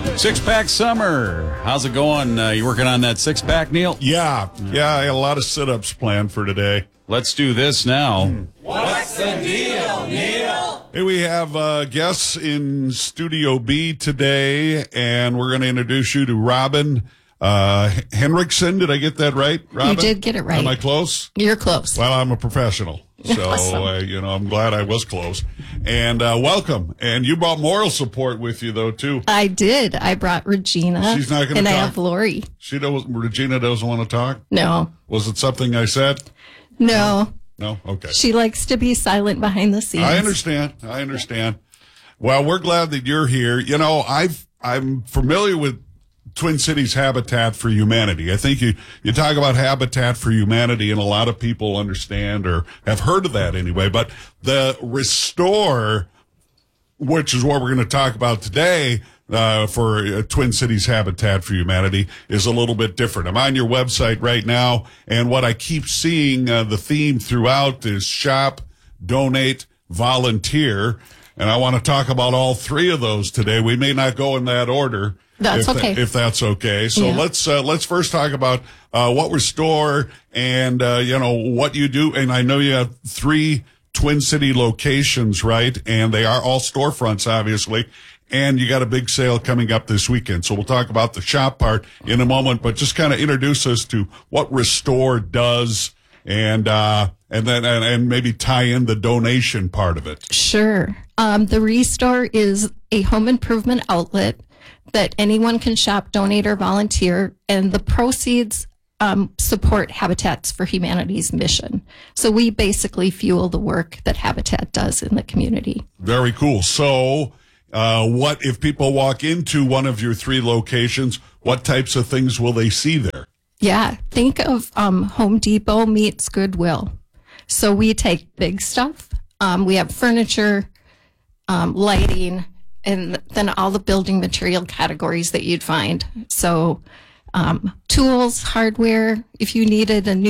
Six-pack summer. How's it going? You working on that six-pack, Neil? Yeah, I got a lot of sit-ups planned for today. Let's do this now. What's the deal, Neil? Hey, we have guests in Studio B today, and we're going to introduce you to Robin Henriksen. Did I get that right, Robin? You did get it right. Am I close? You're close. Well, I'm a professional, so Awesome. I'm glad I was close. And welcome. And you brought moral support with you, though, too. I did. I brought Regina. She's not gonna and I talk? have Lori. Regina doesn't want to talk? No. Was it something I said? No. No? Okay. She likes to be silent behind the scenes. I understand. Well, we're glad that you're here. You know, I'm familiar with Twin Cities Habitat for Humanity. I think you talk about Habitat for Humanity, and a lot of people understand or have heard of that anyway. But the Restore, which is what we're going to talk about today, for Twin Cities Habitat for Humanity, is a little bit different. I'm on your website right now, and what I keep seeing, the theme throughout is shop, donate, volunteer. And I want to talk about all three of those today. We may not go in that order. That's okay. If that's okay. So Yeah. let's first talk about what Restore and what you do. And I know you have 3 Twin City locations, right? And they are all storefronts, obviously. And you got a big sale coming up this weekend. So we'll talk about the shop part in a moment, but just kind of introduce us to what Restore does and maybe tie in the donation part of it. Sure. The Restore is a home improvement outlet that anyone can shop, donate, or volunteer, and the proceeds support Habitats for Humanity's mission. So we basically fuel the work that Habitat does in the community. Very cool. So, what if people walk into one of your 3 locations? What types of things will they see there? Yeah, think of Home Depot meets Goodwill. So we take big stuff. We have furniture, lighting, and then all the building material categories that you'd find. So tools, hardware. If you needed a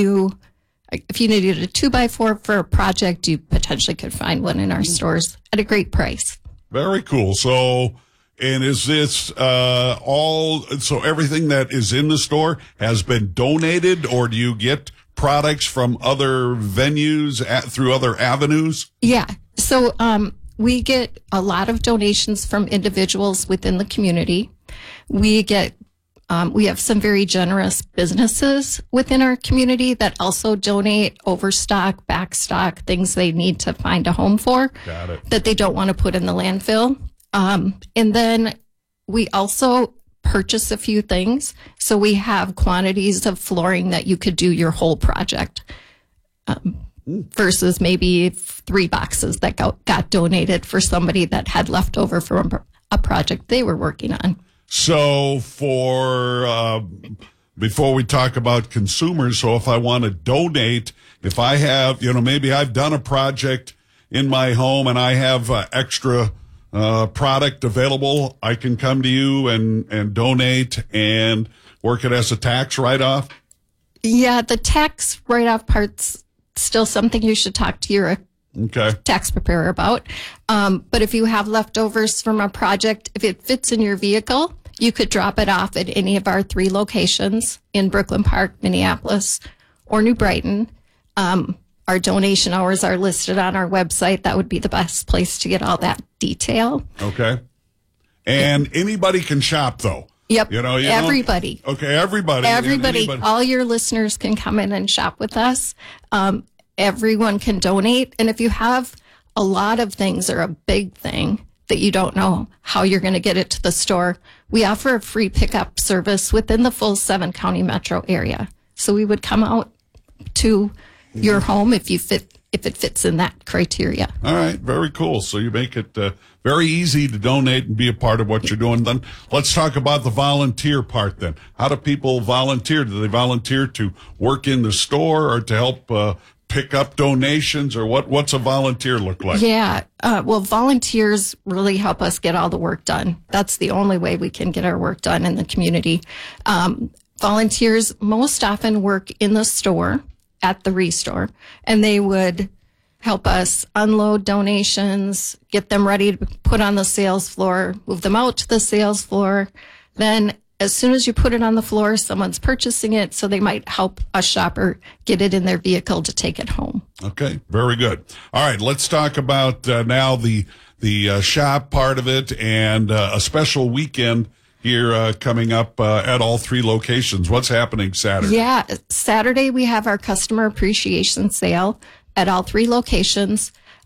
2x4 for a project, you potentially could find one in our stores at a great price. Very cool. So, and is this so everything that is in the store has been donated, or do you get products from other venues through other avenues? Yeah. So we get a lot of donations from individuals within the community. We have some very generous businesses within our community that also donate overstock, backstock, things they need to find a home for. Got it. That they don't want to put in the landfill. And then we also purchase a few things. So we have quantities of flooring that you could do your whole project. Versus maybe 3 boxes that got donated for somebody that had leftover from a project they were working on. So before we talk about consumers, so if I want to donate, if I have, maybe I've done a project in my home and I have extra product available, I can come to you and donate and work it as a tax write-off? Yeah, the tax write-off part's still something you should talk to your tax preparer about. But if you have leftovers from a project, if it fits in your vehicle, you could drop it off at any of our 3 locations in Brooklyn Park, Minneapolis, or New Brighton. Our donation hours are listed on our website. That would be the best place to get all that detail. Okay. And anybody can shop, though. Yep. Everybody. Okay, everybody. Everybody. All your listeners can come in and shop with us. Everyone can donate. And if you have a lot of things or a big thing that you don't know how you're going to get it to the store, we offer a free pickup service within the full 7-county metro area. So we would come out to your home if it fits in that criteria. All right, very cool. So you make it very easy to donate and be a part of what you're doing. Then let's talk about the volunteer part then. How do people volunteer? Do they volunteer to work in the store or to help pick up donations, or what's a volunteer look like? Yeah, well, volunteers really help us get all the work done. That's the only way we can get our work done in the community. Volunteers most often work in the store at the Restore, and they would help us unload donations, get them ready to put on the sales floor, move them out to the sales floor. Then as soon as you put it on the floor, someone's purchasing it, so they might help a shopper get it in their vehicle to take it home. Okay, very good. All right, let's talk about now the shop part of it and a special weekend here coming up at all three locations. What's happening Saturday? Yeah, Saturday we have our customer appreciation sale at all three locations.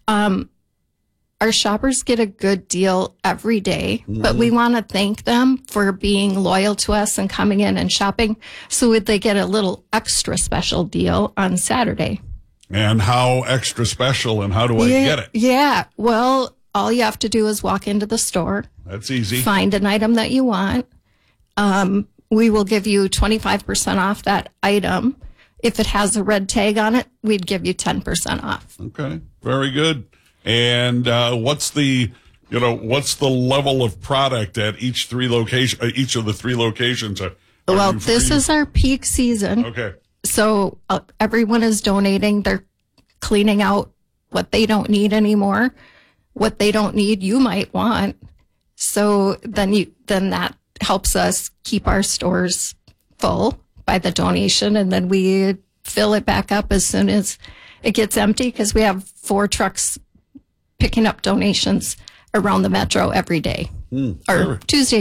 Our shoppers get a good deal every day, but we want to thank them for being loyal to us and coming in and shopping. So they get a little extra special deal on Saturday. And how extra special, and how do I get it? Yeah, well, all you have to do is walk into the store. That's easy. Find an item that you want. We will give you 25% off that item. If it has a red tag on it, we'd give you 10% off. Okay, very good. And what's the level of product at each of the three locations? Well, this is our peak season. Okay. So everyone is donating. They're cleaning out what they don't need anymore. What they don't need, you might want. So then that helps us keep our stores full by the donation, and then we fill it back up as soon as it gets empty, because we have 4 trucks picking up donations around the metro every day, or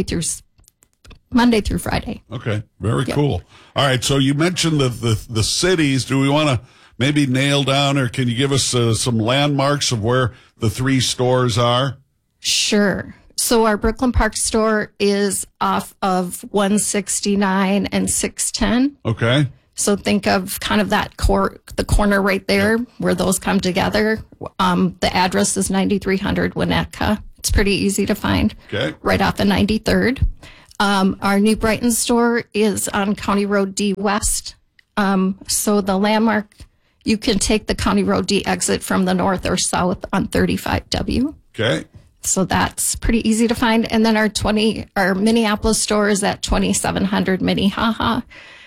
Monday through Friday. Okay, very cool. All right, so you mentioned the cities. Do we want to maybe nail down, or can you give us some landmarks of where the 3 stores are? Sure. So our Brooklyn Park store is off of 169 and 610. Okay. So think of kind of that the corner right there where those come together. The address is 9300 Winnetka. It's pretty easy to find. Okay. Right off the 93rd. Our New Brighton store is on County Road D West. So the landmark, you can take the County Road D exit from the north or south on 35W. Okay. So that's pretty easy to find. And then our Minneapolis store is at 2700 Minnehaha.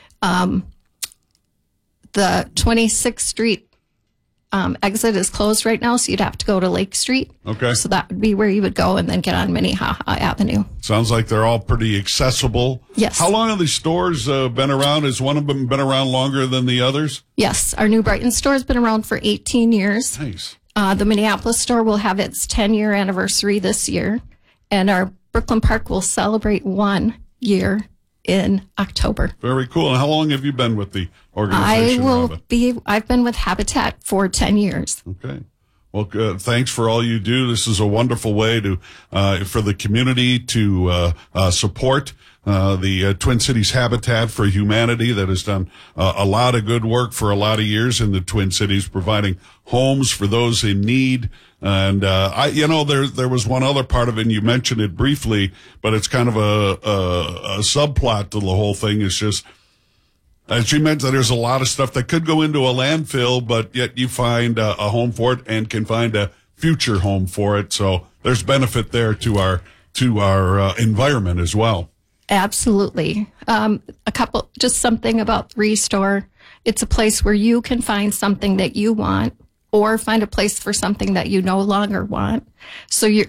The 26th Street exit is closed right now, so you'd have to go to Lake Street. Okay. So that would be where you would go and then get on Minnehaha Avenue. Sounds like they're all pretty accessible. Yes. How long have these stores been around? Has one of them been around longer than the others? Yes. Our New Brighton store has been around for 18 years. Nice. The Minneapolis store will have its 10-year anniversary this year, and our Brooklyn Park will celebrate 1 year in October. Very cool. And how long have you been with the organization? I've been with Habitat for 10 years. Okay. Well, thanks for all you do. This is a wonderful way for the community to support the Twin Cities Habitat for Humanity that has done a lot of good work for a lot of years in the Twin Cities, providing homes for those in need. And there was one other part of it, and you mentioned it briefly, but it's kind of a subplot to the whole thing. It's just, as you mentioned, there's a lot of stuff that could go into a landfill, but yet you find a home for it and can find a future home for it. So there's benefit there to our environment as well. Absolutely. Just something about Restore. It's a place where you can find something that you want, or find a place for something that you no longer want. So you're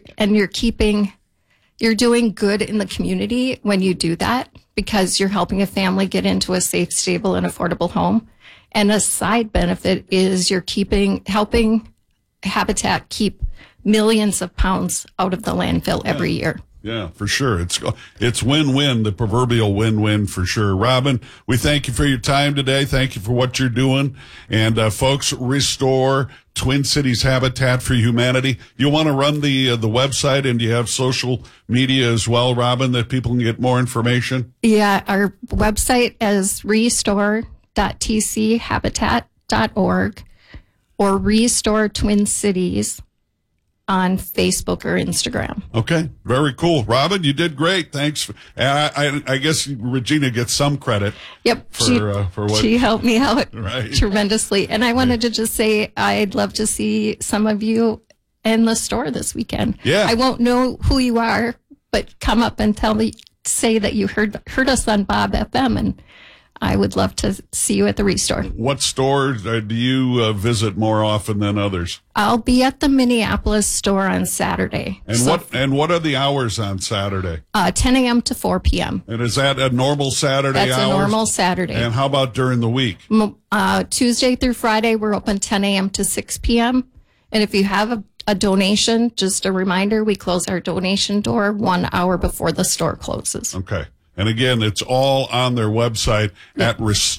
doing good in the community when you do that, because you're helping a family get into a safe, stable, and affordable home. And a side benefit is you're helping Habitat keep millions of pounds out of the landfill every year. Yeah, for sure. It's win-win, the proverbial win-win for sure. Robin, we thank you for your time today. Thank you for what you're doing. And folks, Restore, Twin Cities Habitat for Humanity. You want to run the website, and you have social media as well, Robin, that people can get more information? Yeah, our website is restore.tchabitat.org or Restore Twin Cities on Facebook or Instagram. Okay, very cool. Robin, you did great. Thanks. I guess Regina gets some credit. Yep, for what she helped me out right. tremendously. And I wanted to just say I'd love to see some of you in the store this weekend. Yeah, I won't know who you are, but come up and say that you heard us on Bob FM, and I would love to see you at the Restore. What stores do you visit more often than others? I'll be at the Minneapolis store on Saturday. And what are the hours on Saturday? 10 a.m. to 4 p.m. And is that a normal Saturday That's hours? a normal Saturday. And how about during the week? Tuesday through Friday, we're open 10 a.m. to 6 p.m. And if you have a donation, just a reminder, we close our donation door 1 hour before the store closes. Okay. And again, it's all on their website at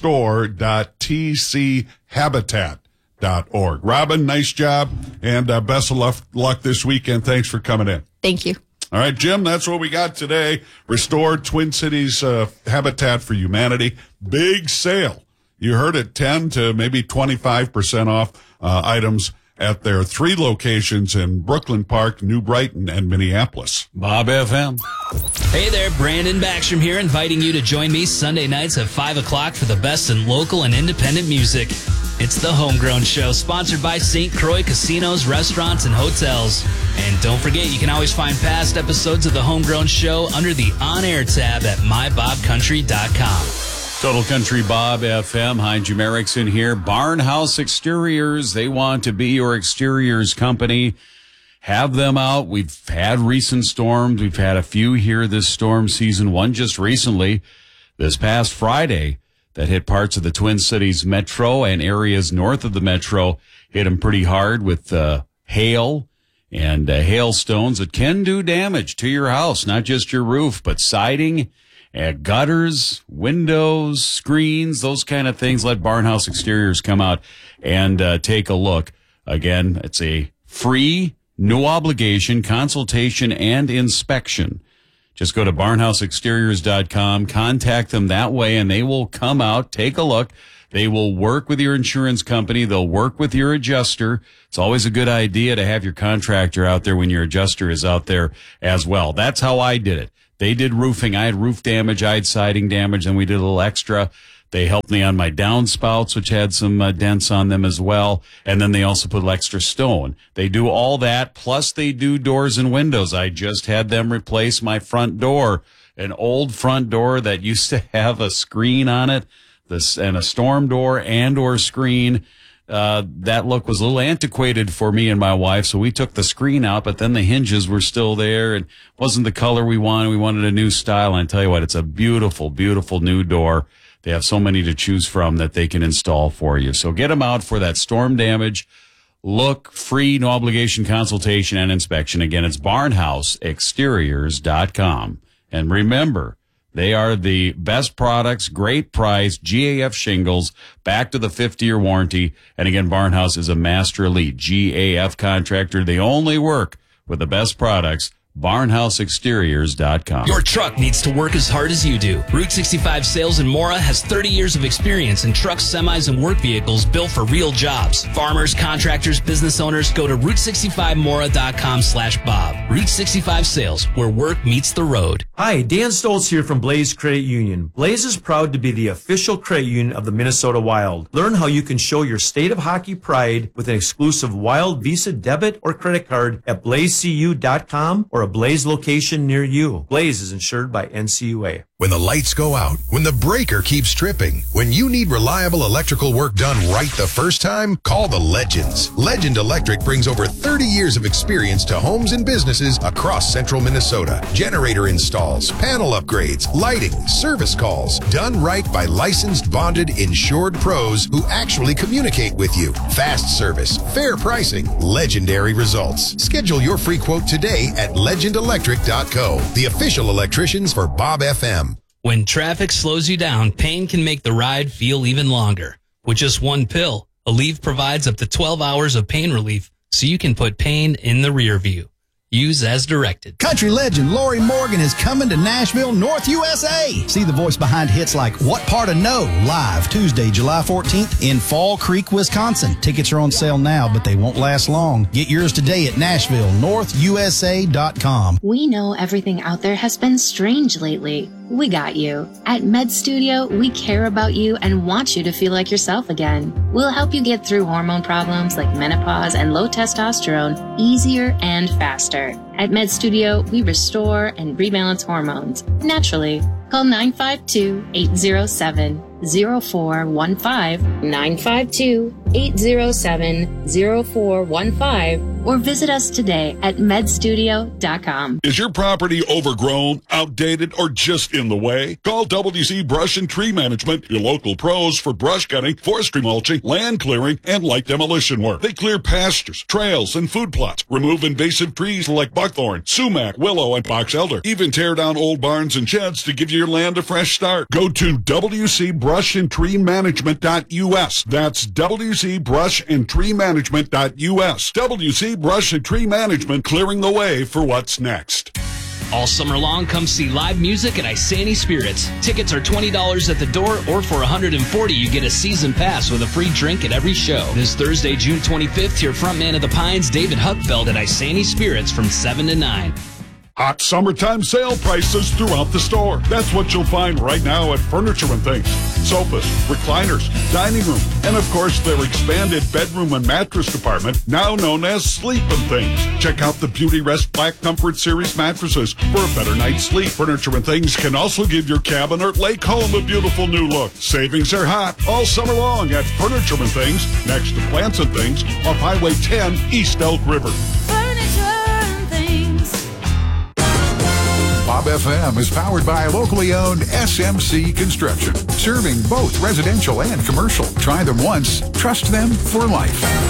restore.tchabitat.org. Robin, nice job, and best of luck this weekend. Thanks for coming in. Thank you. All right, Jim, that's what we got today. Restore Twin Cities Habitat for Humanity. Big sale. You heard it, 10 to maybe 25% off items at their 3 locations in Brooklyn Park, New Brighton, and Minneapolis. Bob FM. Hey there, Brandon Backstrom here, inviting you to join me Sunday nights at 5 o'clock for the best in local and independent music. It's the Homegrown Show, sponsored by St. Croix Casinos, Restaurants, and Hotels. And don't forget, you can always find past episodes of the Homegrown Show under the On-Air tab at mybobcountry.com. Total Country Bob FM. Hi, Jim Erickson here. Barnhouse Exteriors. They want to be your exteriors company. Have them out. We've had recent storms. We've had a few here this storm season. One just recently, this past Friday, that hit parts of the Twin Cities metro and areas north of the metro. Hit them pretty hard with hail and hailstones that can do damage to your house, not just your roof, but siding, gutters, windows, screens, those kind of things. Let Barnhouse Exteriors come out and take a look. Again, it's a free, no obligation consultation and inspection. Just go to barnhouseexteriors.com, contact them that way, and they will come out, take a look. They will work with your insurance company. They'll work with your adjuster. It's always a good idea to have your contractor out there when your adjuster is out there as well. That's how I did it. They did roofing. I had roof damage. I had siding damage, and we did a little extra. They helped me on my downspouts, which had some dents on them as well. And then they also put extra stone. They do all that, plus they do doors and windows. I just had them replace my front door, an old front door that used to have a screen on it, and a storm door and or screen. That look was a little antiquated for me and my wife, so we took the screen out, but then the hinges were still there and wasn't the color we wanted. We wanted a new style, and I tell you what, it's a beautiful, beautiful new door. They have so many to choose from that they can install for you. So get them out for that storm damage look, free, no obligation consultation and inspection. Again, it's barnhouseexteriors.com. And remember, they are the best products, great price, GAF shingles, back to the 50-year warranty. And again, Barnhouse is a Master Elite GAF contractor. They only work with the best products. BarnhouseExteriors.com. Your truck needs to work as hard as you do. Route 65 Sales in Mora has 30 years of experience in trucks, semis, and work vehicles built for real jobs. Farmers, contractors, business owners, go to Route65Mora.com/Bob. Route 65 Sales, where work meets the road. Hi, Dan Stoltz here from Blaze Credit Union. Blaze is proud to be the official credit union of the Minnesota Wild. Learn how you can show your state of hockey pride with an exclusive Wild Visa debit or credit card at blazecu.com or a Blaze location near you. Blaze is insured by NCUA. When the lights go out, when the breaker keeps tripping, when you need reliable electrical work done right the first time, call the Legends. Legend Electric brings over 30 years of experience to homes and businesses across central Minnesota. Generator installs, panel upgrades, lighting, service calls, done right by licensed, bonded, insured pros who actually communicate with you. Fast service, fair pricing, legendary results. Schedule your free quote today at legendelectric.co, the official electricians for Bob FM. When traffic slows you down, pain can make the ride feel even longer. With just one pill, Aleve provides up to 12 hours of pain relief so you can put pain in the rear view. Use as directed. Country legend Lori Morgan is coming to Nashville, North USA. See the voice behind hits like What Part of No live Tuesday, July 14th in Fall Creek, Wisconsin. Tickets are on sale now, but they won't last long. Get yours today at NashvilleNorthUSA.com. We know everything out there has been strange lately. We got you. At Med Studio, we care about you and want you to feel like yourself again. We'll help you get through hormone problems like menopause and low testosterone easier and faster. At Med Studio, we restore and rebalance hormones naturally. Call 952-807 952-807-0415, or visit us today at medstudio.com. Is your property overgrown, outdated, or just in the way? Call WC Brush and Tree Management, your local pros for brush cutting, forestry mulching, land clearing, and light demolition work. They clear pastures, trails, and food plots, remove invasive trees like buckthorn, sumac, willow, and box elder, even tear down old barns and sheds to give your land a fresh start. Go to WCBrushAndTreeManagement.us. That's WCBrushAndTreeManagement.us. WC Brush and Tree Management, clearing the way for what's next. All summer long, come see live music at Isani Spirits. Tickets are $20 at the door, or for $140 you get a season pass with a free drink at every show. This Thursday, June 25th, hear frontman of the Pines, David Huckfeld, at Isani Spirits from 7 to 9. Hot summertime sale prices throughout the store. That's what you'll find right now at Furniture and Things. Sofas, recliners, dining room, and of course their expanded bedroom and mattress department, now known as Sleep and Things. Check out the Beauty Rest Black Comfort Series mattresses for a better night's sleep. Furniture and Things can also give your cabin or lake home a beautiful new look. Savings are hot all summer long at Furniture and Things, next to Plants and Things, off Highway 10, East Elk River. Bob FM is powered by locally owned SMC Construction, serving both residential and commercial. Try them once, trust them for life.